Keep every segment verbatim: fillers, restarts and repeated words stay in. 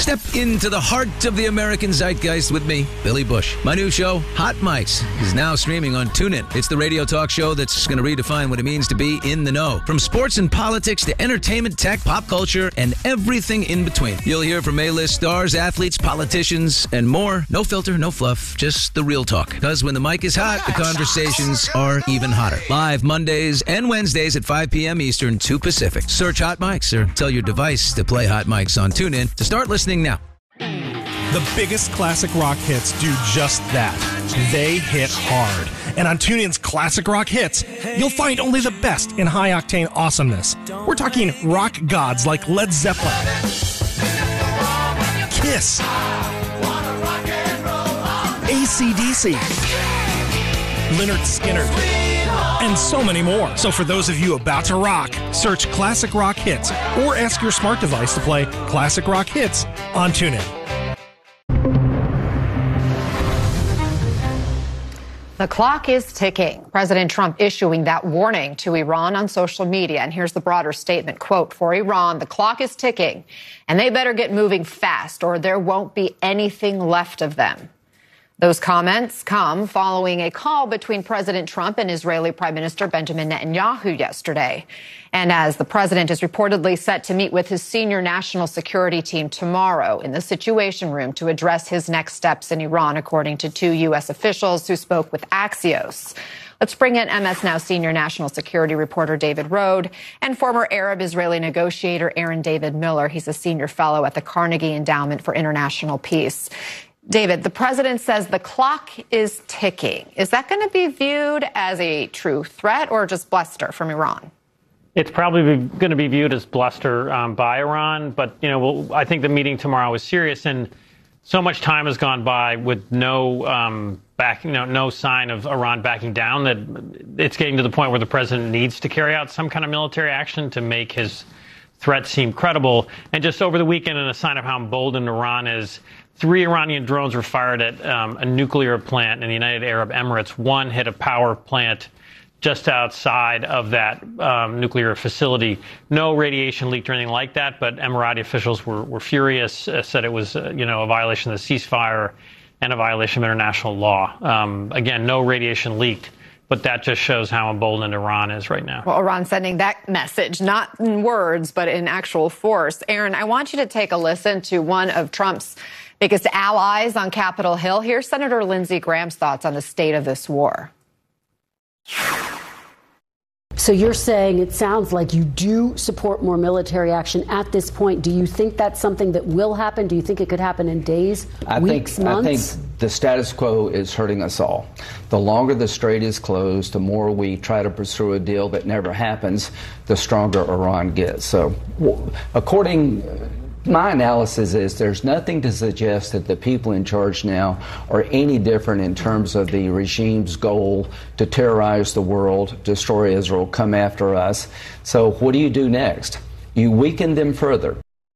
Step into the heart of the American zeitgeist with me, Billy Bush. My new show, Hot Mics, is now streaming on TuneIn. It's the radio talk show that's going to redefine what it means to be in the know. From sports and politics to entertainment, tech, pop culture, and everything in between. You'll hear from A-list stars, athletes, politicians, and more. No filter, no fluff, just the real talk. Because when the mic is hot, the conversations are even hotter. Live Mondays and Wednesdays at five p.m. Eastern, two Pacific. Search Hot Mics or tell your device to play Hot Mics on TuneIn to start listening now. The biggest classic rock hits do just that. They hit hard. And on TuneIn's Classic Rock Hits, you'll find only the best in high-octane awesomeness. We're talking rock gods like Led Zeppelin, Kiss, A C D C, Lynyrd Skynyrd, and so many more. So for those of you about to rock, search Classic Rock Hits or ask your smart device to play Classic Rock Hits on TuneIn. The clock is ticking. President Trump issuing that warning to Iran on social media. And here's the broader statement, quote, for Iran, the clock is ticking and they better get moving fast or there won't be anything left of them. Those comments come following a call between President Trump and Israeli Prime Minister Benjamin Netanyahu yesterday. And as the president is reportedly set to meet with his senior national security team tomorrow in the Situation Room to address his next steps in Iran, according to two U S officials who spoke with Axios. Let's bring in M S Now senior national security reporter David Rode and former Arab-Israeli negotiator Aaron David Miller. He's a senior fellow at the Carnegie Endowment for International Peace. David, the president says the clock is ticking. Is that going to be viewed as a true threat or just bluster from Iran? It's probably going to be viewed as bluster um, by Iran. But, you know, we'll, I think the meeting tomorrow is serious. And so much time has gone by with no um, back, you know, no sign of Iran backing down that it's getting to the point where the president needs to carry out some kind of military action to make his threat seem credible. And just over the weekend, in a sign of how emboldened Iran is, three Iranian drones were fired at um, a nuclear plant in the United Arab Emirates. One hit a power plant just outside of that um, nuclear facility. No radiation leaked or anything like that, but Emirati officials were, were furious, uh, said it was, uh, you know, a violation of the ceasefire and a violation of international law. Um, again, no radiation leaked. But that just shows how emboldened Iran is right now. Well, Iran sending that message, not in words, but in actual force. Aaron, I want you to take a listen to one of Trump's biggest allies on Capitol Hill. Here's Senator Lindsey Graham's thoughts on the state of this war. So you're saying it sounds like you do support more military action at this point. Do you think that's something that will happen? Do you think it could happen in days, I weeks, think, months? I think the status quo is hurting us all. The longer the strait is closed, the more we try to pursue a deal that never happens, the stronger Iran gets. So according... My analysis is there's nothing to suggest that the people in charge now are any different in terms of the regime's goal to terrorize the world, destroy Israel, come after us. So what do you do next? You weaken them further.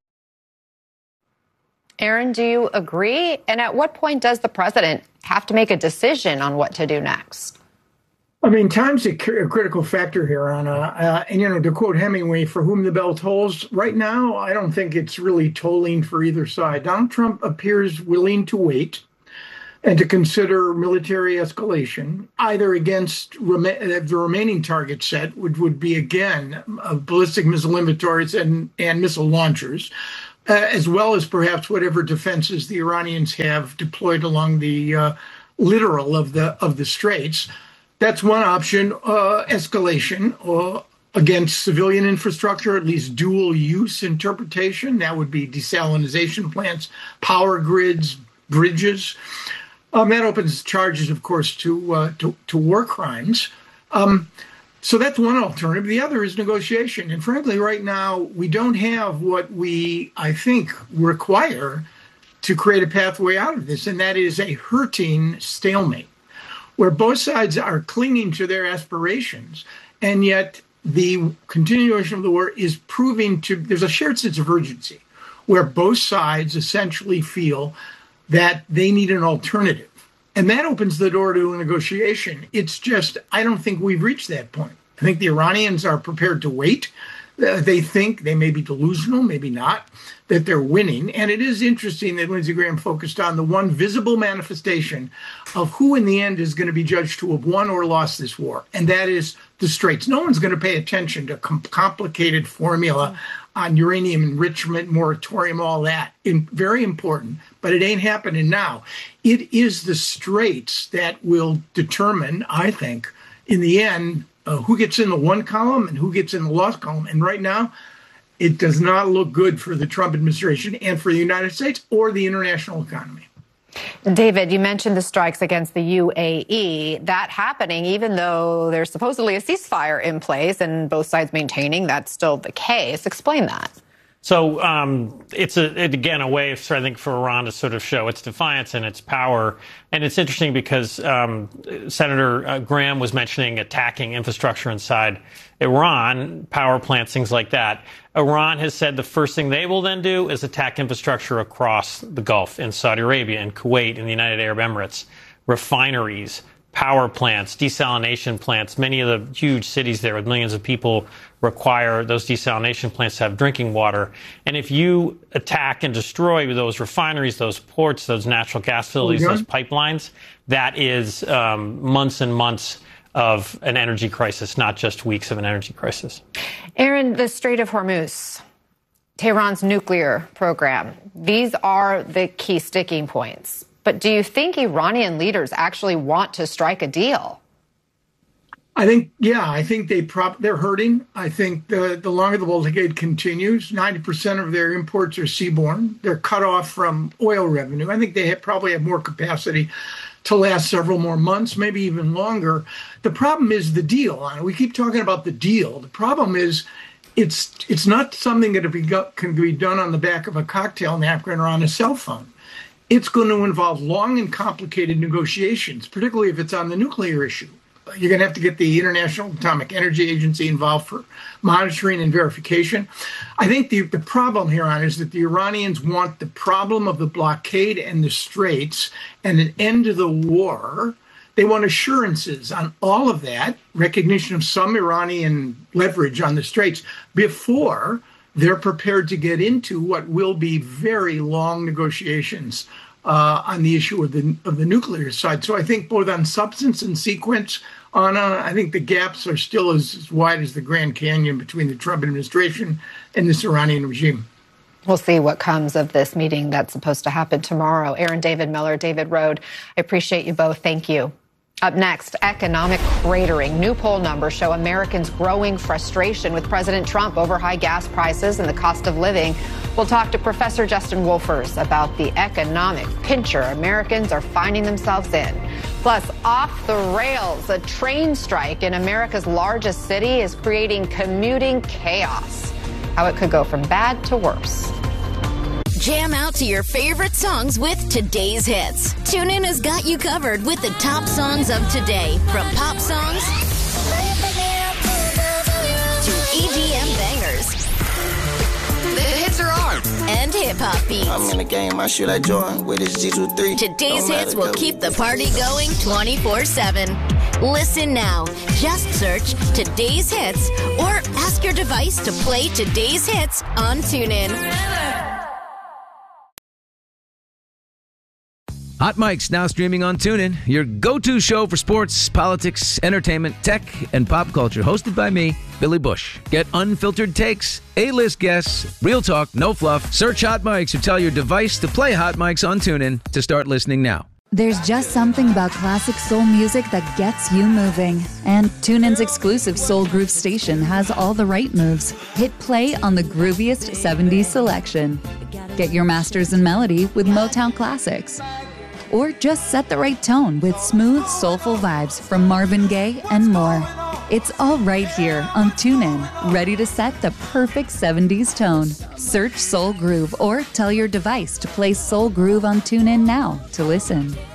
Aaron, do you agree? And at what point does the president have to make a decision on what to do next? I mean, time's a, cr- a critical factor here, Anna. Uh, and, you know, to quote Hemingway, for whom the bell tolls, right now, I don't think it's really tolling for either side. Donald Trump appears willing to wait and to consider military escalation, either against rem- the remaining target set, which would be, again, uh, ballistic missile inventories and, and missile launchers, uh, as well as perhaps whatever defenses the Iranians have deployed along the uh, littoral of the of the straits. That's one option, uh, escalation uh, against civilian infrastructure, at least dual use interpretation. That would be desalination plants, power grids, bridges. Um, that opens charges, of course, to, uh, to, to war crimes. Um, so that's one alternative. The other is negotiation. And frankly, right now, we don't have what we, I think, require to create a pathway out of this, and that is a hurting stalemate, where both sides are clinging to their aspirations, and yet the continuation of the war is proving to, there's a shared sense of urgency, where both sides essentially feel that they need an alternative. And that opens the door to a negotiation. It's just, I don't think we've reached that point. I think the Iranians are prepared to wait. Uh, they think, they may be delusional, maybe not, that they're winning. And it is interesting that Lindsey Graham focused on the one visible manifestation of who in the end is going to be judged to have won or lost this war, and that is the Straits. No one's going to pay attention to com- complicated formula on uranium enrichment, moratorium, all that. In, very important, but it ain't happening now. It is the Straits that will determine, I think, in the end, uh, who gets in the one column and who gets in the lost column. And right now, it does not look good for the Trump administration and for the United States or the international economy. David, you mentioned the strikes against the U A E. That happening, even though there's supposedly a ceasefire in place and both sides maintaining that's still the case. Explain that. So um, it's, a, it, again, a way, for, I think, for Iran to sort of show its defiance and its power. And it's interesting because um, Senator uh, Graham was mentioning attacking infrastructure inside Iran, power plants, things like that. Iran has said the first thing they will then do is attack infrastructure across the Gulf in Saudi Arabia and Kuwait and the United Arab Emirates, refineries, power plants, desalination plants. Many of the huge cities there with millions of people require those desalination plants to have drinking water. And if you attack and destroy those refineries, those ports, those natural gas facilities, those pipelines, that is um, months and months of an energy crisis, not just weeks of an energy crisis. Aaron, the Strait of Hormuz, Tehran's nuclear program, these are the key sticking points. But do you think Iranian leaders actually want to strike a deal? I think, yeah, I think they prop, they're hurting. I think the, the longer the blockade continues, ninety percent of their imports are seaborne. They're cut off from oil revenue. I think they have, probably have more capacity to last several more months, maybe even longer. The problem is the deal. We keep talking about the deal. The problem is it's it's not something that can be done on the back of a cocktail napkin or on a cell phone. It's going to involve long and complicated negotiations, particularly if it's on the nuclear issue. You're going to have to get the International Atomic Energy Agency involved for monitoring and verification. I think the, the problem here on is that the Iranians want the problem of the blockade and the Straits and an end to the war. They want assurances on all of that, recognition of some Iranian leverage on the Straits before they're prepared to get into what will be very long negotiations uh, on the issue of the of the nuclear side. So I think both on substance and sequence, Anna, I think the gaps are still as, as wide as the Grand Canyon between the Trump administration and this Iranian regime. We'll see what comes of this meeting that's supposed to happen tomorrow. Aaron David Miller, David Rode, I appreciate you both. Thank you. Up next, economic cratering. New poll numbers show Americans' growing frustration with President Trump over high gas prices and the cost of living. We'll talk to Professor Justin Wolfers about the economic pincher Americans are finding themselves in. Plus, off the rails, a train strike in America's largest city is creating commuting chaos. How it could go from bad to worse. Jam out to your favorite songs with today's hits. TuneIn has got you covered with the top songs of today, from pop songs to E D M bangers. The hits are on, and hip-hop beats. I'm in the game, I shoot like Jordan with his G twenty-three. Today's hits will keep the party going twenty-four seven. Listen now. Just search Today's Hits or ask your device to play Today's Hits on TuneIn. Hot Mike's now streaming on TuneIn, your go-to show for sports, politics, entertainment, tech, and pop culture. Hosted by me, Billy Bush. Get unfiltered takes, A-list guests, real talk, no fluff. Search Hot Mike's or tell your device to play Hot Mike's on TuneIn to start listening now. There's just something about classic soul music that gets you moving. And TuneIn's exclusive Soul Groove station has all the right moves. Hit play on the grooviest seventies selection. Get your masters in melody with Motown Classics. Or just set the right tone with smooth, soulful vibes from Marvin Gaye and more. It's all right here on TuneIn, ready to set the perfect seventies tone. Search Soul Groove or tell your device to play Soul Groove on TuneIn now to listen.